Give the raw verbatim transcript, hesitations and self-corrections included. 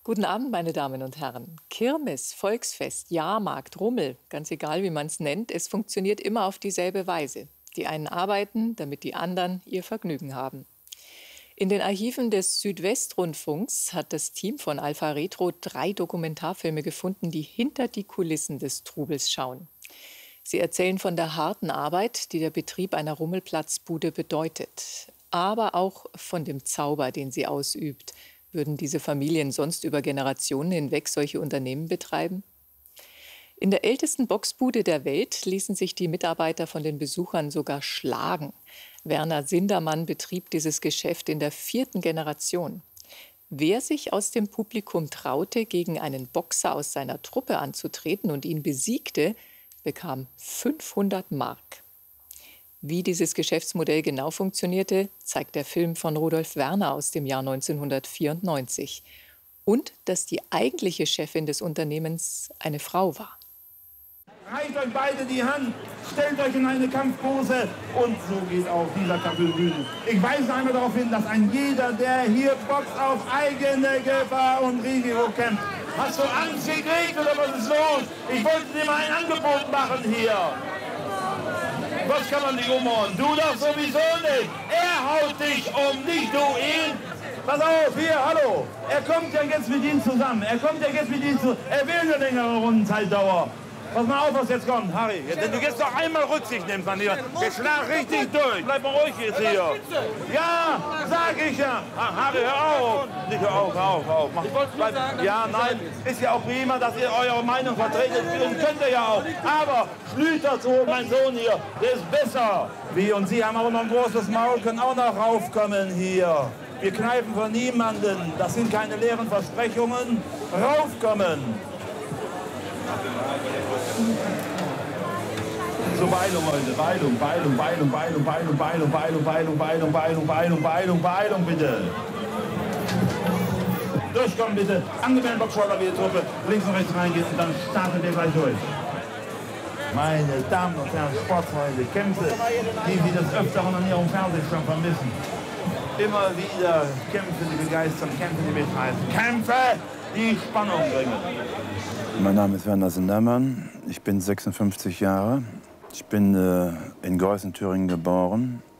Guten Abend, meine Damen und Herren. Kirmes, Volksfest, Jahrmarkt, Rummel, ganz egal, wie man es nennt, es funktioniert immer auf dieselbe Weise. Die einen arbeiten, damit die anderen ihr Vergnügen haben. In den Archiven des Südwestrundfunks hat das Team von Alpha Retro drei Dokumentarfilme gefunden, die hinter die Kulissen des Trubels schauen. Sie erzählen von der harten Arbeit, die der Betrieb einer Rummelplatzbude bedeutet, aber auch von dem Zauber, den sie ausübt. Würden diese Familien sonst über Generationen hinweg solche Unternehmen betreiben? In der ältesten Boxbude der Welt ließen sich die Mitarbeiter von den Besuchern sogar schlagen. Werner Sindermann betrieb dieses Geschäft in der vierten Generation. Wer sich aus dem Publikum traute, gegen einen Boxer aus seiner Truppe anzutreten und ihn besiegte, bekam fünfhundert Mark. Wie dieses Geschäftsmodell genau funktionierte, zeigt der Film von Rudolf Werner aus dem Jahr neunzehnhundertvierundneunzig. Und dass die eigentliche Chefin des Unternehmens eine Frau war. Reicht euch beide die Hand, stellt euch in eine Kampfpose und so geht auch dieser Kampf über die Bühne. Ich weise einmal darauf hin, dass ein jeder, der hier boxt, auf eigene Gefahr und Risiko kämpft. Hast du Angst gekriegt oder was ist los? Ich wollte dir mal ein Angebot machen hier. Was kann man dich umhauen? Du doch sowieso nicht. Er haut dich um, nicht du ihn. Pass auf, hier, hallo. Er kommt ja jetzt mit ihm zusammen. Er kommt ja jetzt mit ihm zusammen. Er will eine längere Rundenzeitdauer. Pass mal auf, was jetzt kommt, Harry. Denn du jetzt noch einmal Rücksicht nimmst an dir. Wir schlagen richtig durch. Bleib mal ruhig jetzt hier. Ja, sag ich ja. Harry, hör auf. Nicht hör auf, hör auf, hör auf. Mach, bleib. Ja, nein, ist ja auch prima, dass ihr eure Meinung vertretet. Und könnt ihr ja auch. Aber Schlüter, so mein Sohn hier, der ist besser. Wie und Sie haben aber noch ein großes Maul, können auch noch raufkommen hier. Wir kneifen von niemanden. Das sind keine leeren Versprechungen. Raufkommen. So, Beilung heute, Beilung, Beilung, Beilung, Beilung, Beilung, Beilung, Beilung, Beilung, Beilung, Beilung, Beilung, Beilung, Beilung, bitte. Durchkommen, bitte. Angemeldet Boxschwaller wie die Truppe. Links und rechts reingehen und dann starten wir gleich durch. Meine Damen und Herren, Sportfreunde, Kämpfe, die Sie des Öfteren an Ihrem Fernsehschirm vermissen. Immer wieder Kämpfe, die begeistern, Kämpfe, die mitreißen. Kämpfe, die Spannung bringen. Mein Name ist Werner Sindermann, ich bin sechsundfünfzig Jahre. Ich bin äh, in Geußen, Thüringen geboren.